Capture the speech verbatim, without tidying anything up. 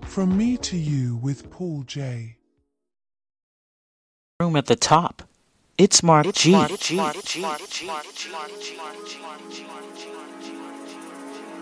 From me to you with Paul J. Room at the top. It's marked G.